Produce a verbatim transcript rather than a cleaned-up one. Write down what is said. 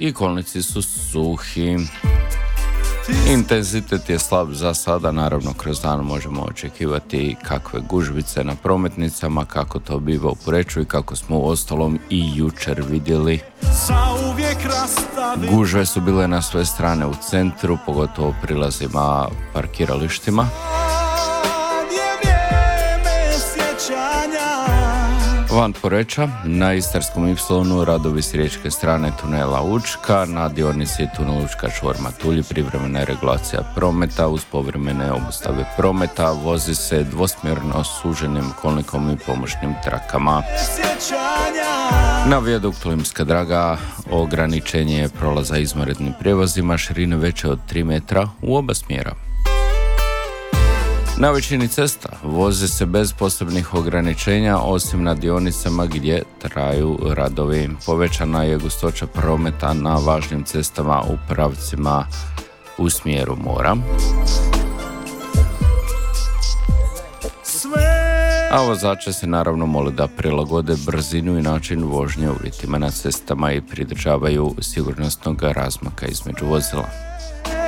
i kolnici su suhi. Intenzitet je slab za sada, naravno kroz dan možemo očekivati kakve gužvice na prometnicama, kako to biva u Poreču i kako smo u ostalom i jučer vidjeli. Gužve su bile na sve strane u centru, pogotovo prilazima parkiralištima. Van Poreča, na Istarskom Ipsilonu radovi s riječke strane tunela Učka, na dionici tunel Učka čvor Matulji privremena regulacija prometa uz povremene obustave prometa, vozi se dvosmjerno suženim kolnikom i pomoćnim trakama. Na vijaduktu Limska Draga ograničenje je prolaza izvanrednim prijevozima širine veće od tri metra u oba smjera. Na većini cesta vozi se bez posebnih ograničenja, osim na dionicama gdje traju radovi. Povećana je gustoća prometa na važnim cestama u pravcima u smjeru mora. A vozače se naravno moli da prilagode brzinu i način vožnje uvjetima na cestama i pridržavaju sigurnosnog razmaka između vozila.